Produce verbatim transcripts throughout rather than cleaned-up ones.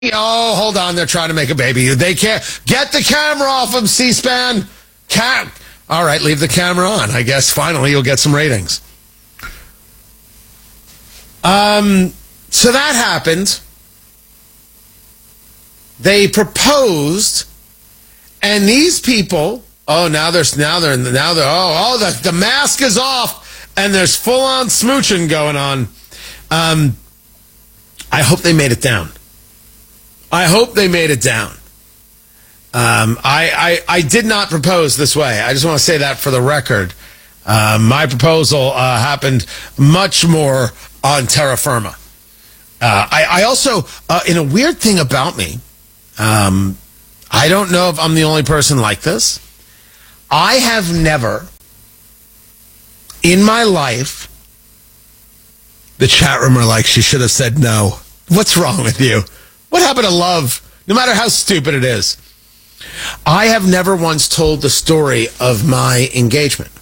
Oh, hold on. They're trying to make a baby. They can't. Get the camera off of C-SPAN. Cat. All right, leave the camera on. I guess finally you'll get some ratings. Um, so that happened. They proposed, and these people, oh, now there's now they're now they're oh oh the the mask is off, and there's full on smooching going on. Um, I hope they made it down. I hope they made it down. Um, I, I I did not propose this way. I just want to say that for the record. Uh, my proposal uh, happened much more on terra firma. Uh, I, I also, uh, in a weird thing about me, um, I don't know if I'm the only person like this. I have never, in my life, the chat room are like, she should have said no. What's wrong with you? What happened to love? No matter how stupid it is. I have never once told the story of my engagement.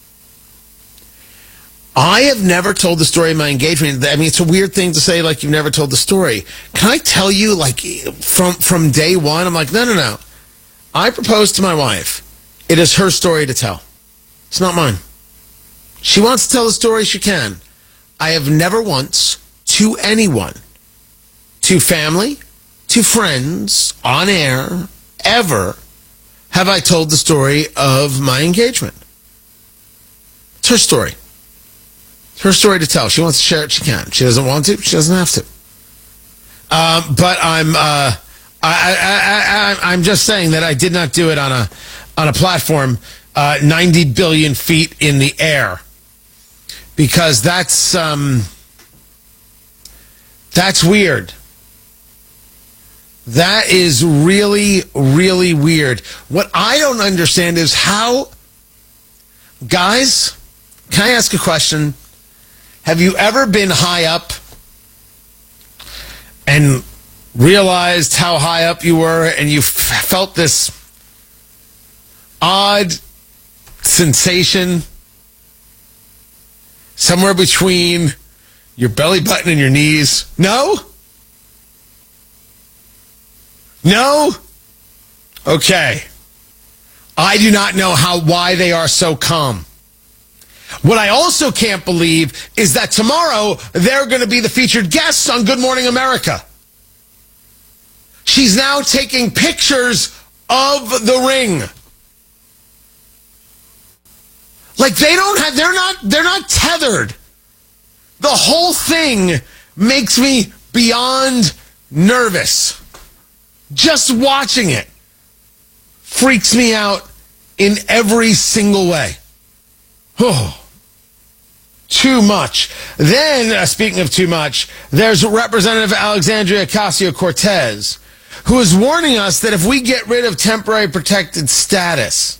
I have never told the story of my engagement. I mean, it's a weird thing to say, like, you've never told the story. Can I tell you, like, from, from day one? I'm like, no, no, no. I proposed to my wife. It is her story to tell. It's not mine. She wants to tell the story, she can. I have never once, to anyone, to family, to friends, on air, ever, have I told the story of my engagement. It's her story. It's her story to tell. She wants to share it, she can. She doesn't want to, she doesn't have to. Um, but I'm, uh, I, I, I, I'm just saying that I did not do it on a, on a platform uh, ninety billion feet in the air, because that's, um, that's weird. That is really, really weird. What I don't understand is how, guys, can I ask a question? Have you ever been high up and realized how high up you were, and you f- felt this odd sensation somewhere between your belly button and your knees? No? No? Okay. I do not know how why they are so calm. What I also can't believe is that tomorrow they're going to be the featured guests on Good Morning America. She's now taking pictures of the ring. Like, they don't have, they're not, they're not tethered. The whole thing makes me beyond nervous. Just watching it freaks me out in every single way. Oh, too much. Then, uh, speaking of too much, there's Representative Alexandria Ocasio-Cortez, who is warning us that if we get rid of temporary protected status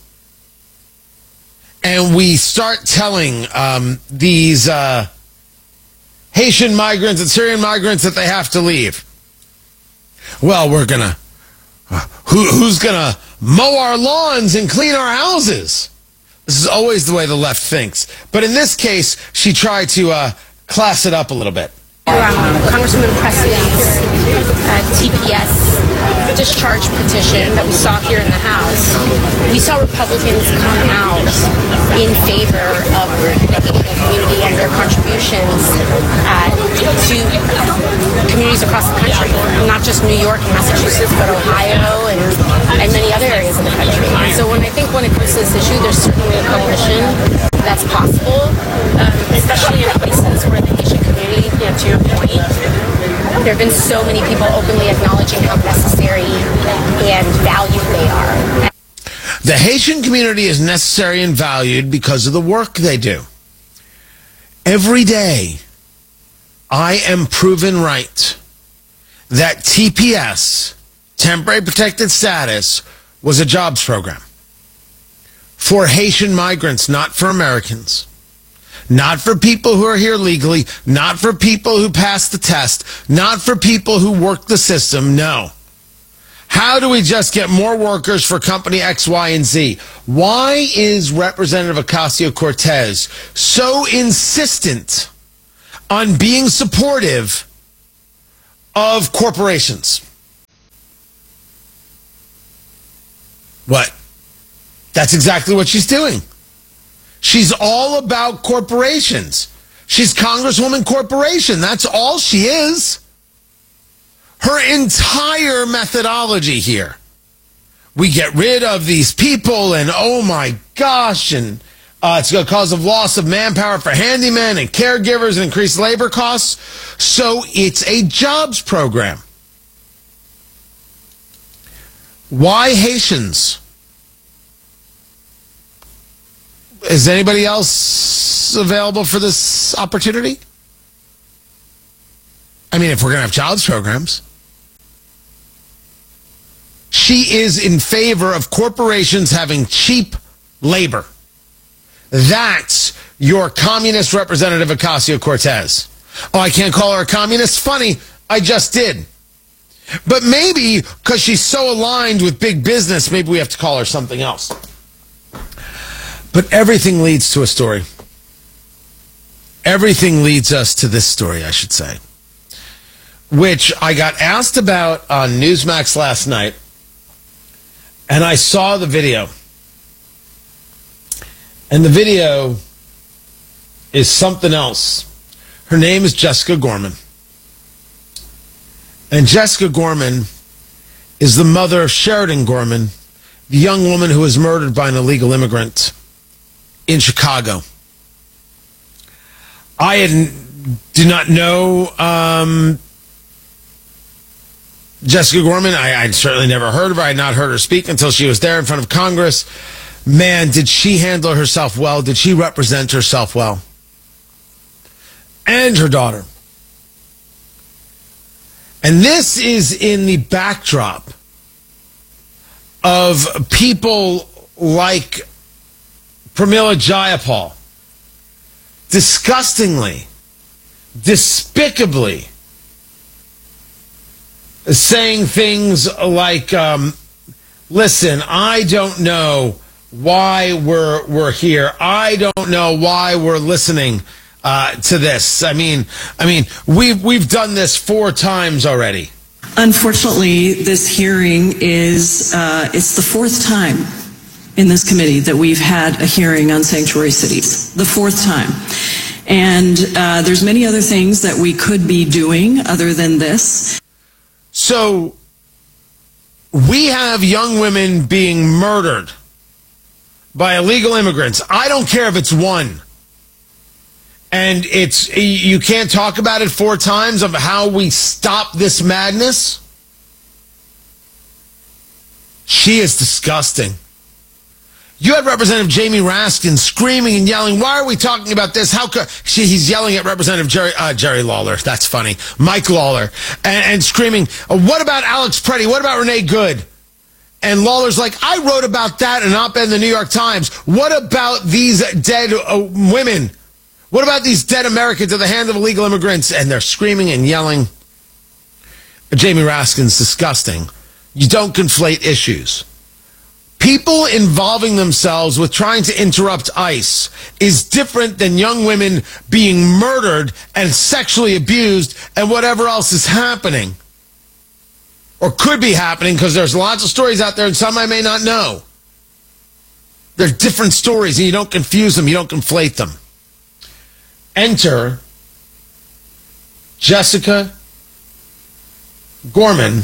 and we start telling um, these uh, Haitian migrants and Syrian migrants that they have to leave, well, we're going to, uh, who, who's going to mow our lawns and clean our houses? This is always the way the left thinks. But in this case, she tried to uh, class it up a little bit. Um, Congresswoman Presley's uh, T P S discharge petition that we saw here in the House, we saw Republicans come out in favor of the Haitian community and their contributions uh, to communities across the country, not just New York and Massachusetts, but Ohio and, and many other areas of the country. And so when I think when it comes to this issue, there's certainly a coalition that's possible, um, especially in places where the Haitian community, you know, to your point, there have been so many people openly acknowledging how necessary and valued they are. The Haitian community is necessary and valued because of the work they do. Every day, I am proven right that T P S, Temporary Protected Status, was a jobs program for Haitian migrants, not for Americans. Not for people who are here legally, not for people who pass the test, not for people who work the system, no. How do we just get more workers for company X, Y, and Z? Why is Representative Ocasio-Cortez so insistent on being supportive of corporations? What? That's exactly what she's doing. She's all about corporations. She's Congresswoman Corporation. That's all she is. Her entire methodology here. We get rid of these people and oh my gosh, and uh, it's going to cause a loss of manpower for handymen and caregivers and increased labor costs. So it's a jobs program. Why Haitians? Is anybody else available for this opportunity? I mean, if we're going to have jobs programs. She is in favor of corporations having cheap labor. That's your communist representative, Ocasio-Cortez. Oh, I can't call her a communist? Funny, I just did. But maybe because she's so aligned with big business, maybe we have to call her something else. But everything leads to a story. Everything leads us to this story, I should say, which I got asked about on Newsmax last night, and I saw the video. And the video is something else. Her name is Jessica Gorman. And Jessica Gorman is the mother of Sheridan Gorman, the young woman who was murdered by an illegal immigrant in Chicago. I had, do not know um, Jessica Gorman. I, I'd certainly never heard of her. I had not heard her speak until she was there in front of Congress. Man, did she handle herself well? Did she represent herself well? And her daughter. And this is in the backdrop of people like Pramila Jayapal disgustingly, despicably saying things like, um, listen, I don't know why we're we're here. I don't know why we're listening uh, to this. I mean, I mean, we've we've done this four times already. Unfortunately, this hearing is uh, it's the fourth time in this committee that we've had a hearing on sanctuary cities. The fourth time. And uh, there's many other things that we could be doing other than this. So we have young women being murdered by illegal immigrants. I don't care if it's one. And it's you can't talk about it four times of how we stop this madness. She is disgusting. You had Representative Jamie Raskin screaming and yelling, why are we talking about this? How could she, he's yelling at Representative Jerry, uh, Jerry Lawler. That's funny. Mike Lawler. And, and screaming, what about Alex Preddy? What about Renee Good? And Lawler's like, I wrote about that in an op-ed in the New York Times. What about these dead uh, women? What about these dead Americans at the hand of illegal immigrants? And they're screaming and yelling. Jamie Raskin's disgusting. You don't conflate issues. People involving themselves with trying to interrupt ICE is different than young women being murdered and sexually abused and whatever else is happening. Or could be happening, because there's lots of stories out there and some I may not know. They're different stories and you don't confuse them, you don't conflate them. Enter Jessica Gorman,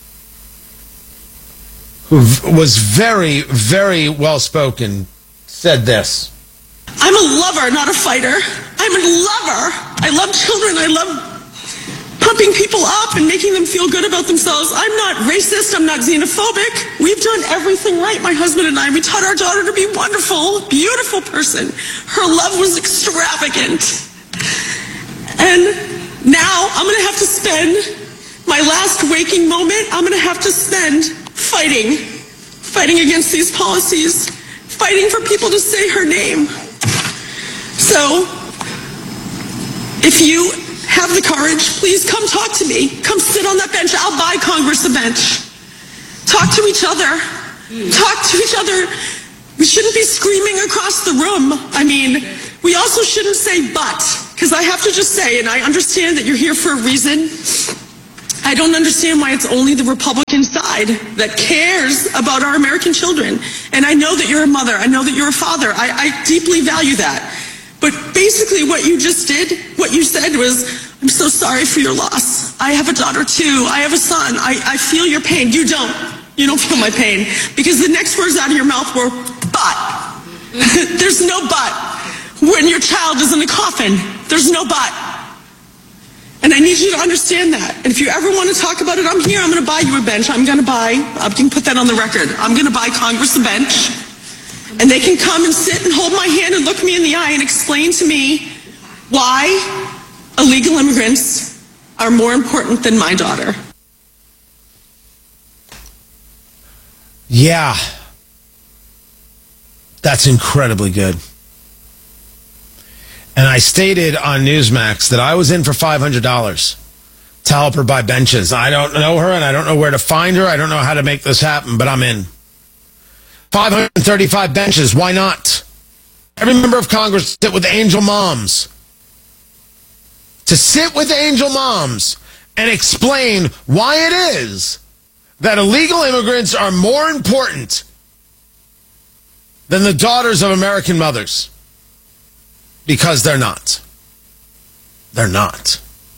who was very, very well-spoken, said this. I'm a lover, not a fighter. I'm a lover. I love children. I love pumping people up and making them feel good about themselves. I'm not racist. I'm not xenophobic. We've done everything right, my husband and I. We taught our daughter to be wonderful, beautiful person. Her love was extravagant. And now I'm going to have to spend my last waking moment, I'm going to have to spend fighting, fighting against these policies, fighting for people to say her name. So, if you have the courage, please come talk to me. Come sit on that bench. I'll buy Congress a bench. Talk to each other. Talk to each other. We shouldn't be screaming across the room. I mean, we also shouldn't say but, because I have to just say, and I understand that you're here for a reason, I don't understand why it's only the Republican side that cares about our American children. And I know that you're a mother. I know that you're a father. I, I deeply value that. But basically what you just did, what you said was, I'm so sorry for your loss. I have a daughter too. I have a son. I, I feel your pain. You don't. You don't feel my pain. Because the next words out of your mouth were, but. There's no but. When your child is in a coffin, there's no but. And I need you to understand that. And if you ever want to talk about it, I'm here. I'm going to buy you a bench. I'm going to buy, I can put that on the record. I'm going to buy Congress a bench. And they can come and sit and hold my hand and look me in the eye and explain to me why illegal immigrants are more important than my daughter. Yeah. That's incredibly good. And I stated on Newsmax that I was in for five hundred dollars to help her buy benches. I don't know her, and I don't know where to find her. I don't know how to make this happen, but I'm in. five hundred thirty-five benches. Why not? Every member of Congress sit with angel moms. To sit with angel moms and explain why it is that illegal immigrants are more important than the daughters of American mothers. Because they're not. They're not.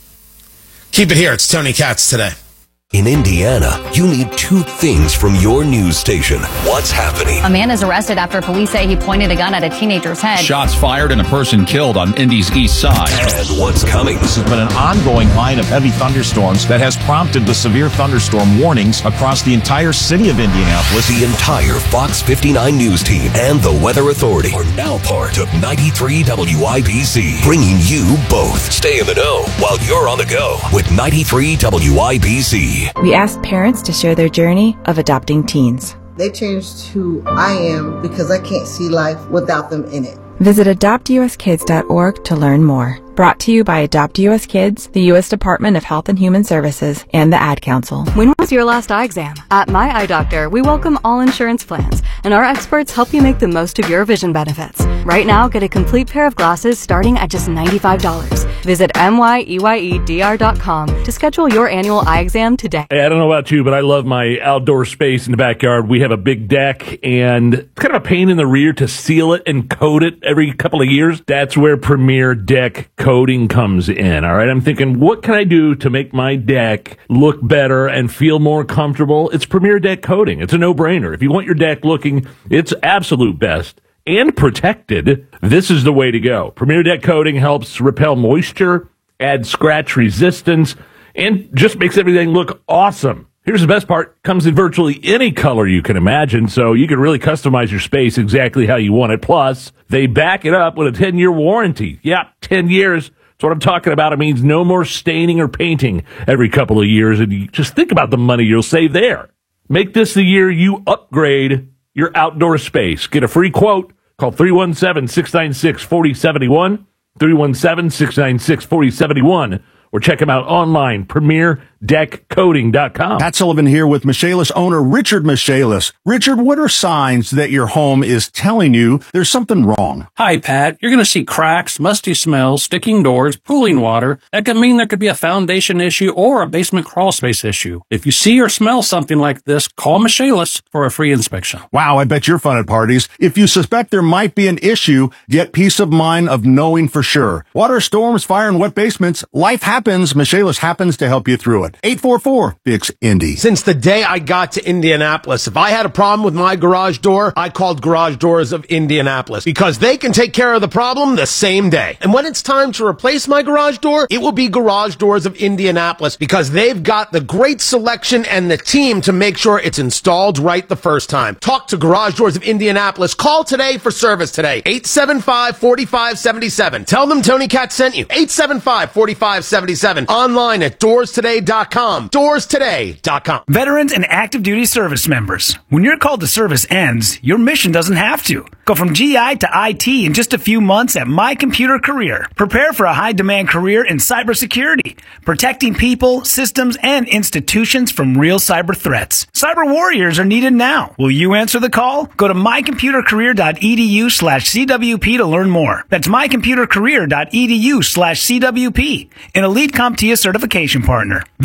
Keep it here. It's Tony Katz today. In Indiana, you need two things from your news station. What's happening? A man is arrested after police say he pointed a gun at a teenager's head. Shots fired and a person killed on Indy's east side. And what's coming? This has been an ongoing line of heavy thunderstorms that has prompted the severe thunderstorm warnings across the entire city of Indianapolis. The entire Fox fifty-nine News team and the Weather Authority are now part of ninety-three W I B C, bringing you both. Stay in the know while you're on the go with ninety-three W I B C. We asked parents to share their journey of adopting teens. They changed who I am because I can't see life without them in it. Visit adopt u s kids dot org to learn more. Brought to you by Adopt U S Kids, the U S Department of Health and Human Services, and the Ad Council. When was your last eye exam? At My Eye Doctor, we welcome all insurance plans, and our experts help you make the most of your vision benefits. Right now, get a complete pair of glasses starting at just ninety-five dollars. Visit M Y E Y E D R dot com to schedule your annual eye exam today. Hey, I don't know about you, but I love my outdoor space in the backyard. We have a big deck, and it's kind of a pain in the rear to seal it and coat it every couple of years. That's where Premier Deck Coating comes in, all right? I'm thinking, what can I do to make my deck look better and feel more comfortable? It's Premier Deck Coating. It's a no-brainer. If you want your deck looking its absolute best and protected, this is the way to go. Premier Deck Coating helps repel moisture, add scratch resistance, and just makes everything look awesome. Here's the best part. Comes in virtually any color you can imagine, so you can really customize your space exactly how you want it. Plus, they back it up with a ten-year warranty. Yeah, ten years. That's what I'm talking about. It means no more staining or painting every couple of years, and you just think about the money you'll save there. Make this the year you upgrade your outdoor space. Get a free quote. Call three one seven, six nine six, four zero seven one, three one seven, six nine six, four zero seven one, or check them out online, premier deck coating dot com. Pat Sullivan here with Michaelis owner Richard Michaelis. Richard, what are signs that your home is telling you there's something wrong? Hi, Pat. You're going to see cracks, musty smells, sticking doors, pooling water. That could mean there could be a foundation issue or a basement crawl space issue. If you see or smell something like this, call Michaelis for a free inspection. Wow, I bet you're fun at parties. If you suspect there might be an issue, get peace of mind of knowing for sure. Water, storms, fire, and wet basements, life happens. Michaelis happens to help you through it. eight four four, fix Indy. Since the day I got to Indianapolis, if I had a problem with my garage door, I called Garage Doors of Indianapolis because they can take care of the problem the same day. And when it's time to replace my garage door, it will be Garage Doors of Indianapolis because they've got the great selection and the team to make sure it's installed right the first time. Talk to Garage Doors of Indianapolis. Call today for service today. eight seven five, four five seven seven. Tell them Tony Katz sent you. eight seven five, four five seven seven. Online at doors today dot com. doors today dot com. Veterans and active duty service members. When your call to service ends, your mission doesn't have to. Go from G I to I T in just a few months at My Computer Career. Prepare for a high-demand career in cybersecurity, protecting people, systems, and institutions from real cyber threats. Cyber warriors are needed now. Will you answer the call? Go to my computer career dot e d u slash c w p to learn more. That's my computer career dot e d u slash c w p, an Elite CompTIA certification partner. Visit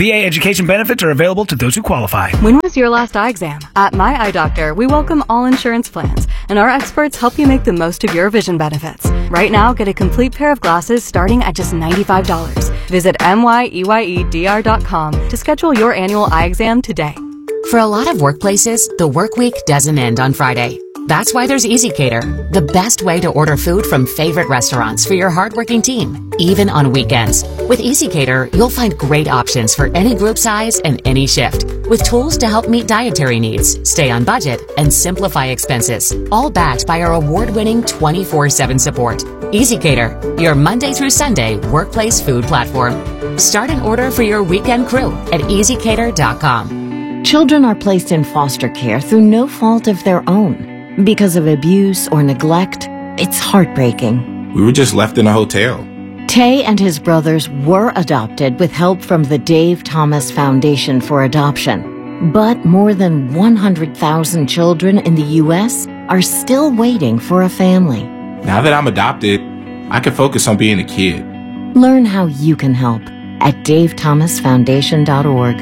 V A education benefits are available to those who qualify. When was your last eye exam? At My Eye Doctor, we welcome all insurance plans, and our experts help you make the most of your vision benefits. Right now, get a complete pair of glasses starting at just ninety-five dollars. Visit M Y E Y E D R dot com to schedule your annual eye exam today. For a lot of workplaces, the work week doesn't end on Friday. That's why there's EasyCater, the best way to order food from favorite restaurants for your hardworking team, even on weekends. With EasyCater, you'll find great options for any group size and any shift, with tools to help meet dietary needs, stay on budget, and simplify expenses, all backed by our award-winning twenty-four seven support. EasyCater, your Monday through Sunday workplace food platform. Start an order for your weekend crew at easy cater dot com. Children are placed in foster care through no fault of their own. Because of abuse or neglect, it's heartbreaking. We were just left in a hotel. Tay and his brothers were adopted with help from the Dave Thomas Foundation for Adoption. But more than one hundred thousand children in the U S are still waiting for a family. Now that I'm adopted, I can focus on being a kid. Learn how you can help at dave thomas foundation dot org.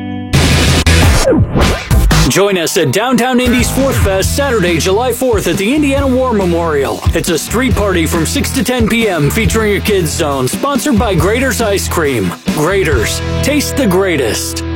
Join us at Downtown Indy Sports Fest Saturday, July fourth at the Indiana War Memorial. It's a street party from six to ten p.m. featuring a kids zone, sponsored by Grater's Ice Cream. Grater's, taste the greatest.